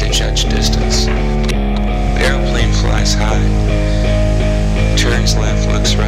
judge distance. The aeroplane flies high, turns left, looks right.